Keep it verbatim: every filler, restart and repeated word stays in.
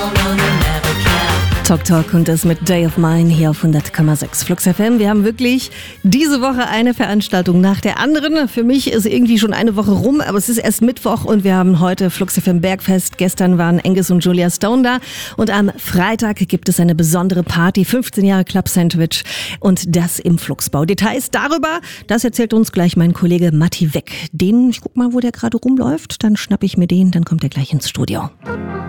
Talk Talk und das mit Day of Mine hier auf hundert Komma sechs Flux F M. Wir haben wirklich diese Woche eine Veranstaltung nach der anderen. Für mich ist irgendwie schon eine Woche rum, aber es ist erst Mittwoch und wir haben heute Flux F M Bergfest. Gestern waren Angus und Julia Stone da und am Freitag gibt es eine besondere Party, fünfzehn Jahre Club Sandwich und das im Fluxbau. Details darüber, das erzählt uns gleich mein Kollege Matti Weck. Den, ich guck mal, wo der gerade rumläuft, dann schnapp ich mir den, dann kommt er gleich ins Studio.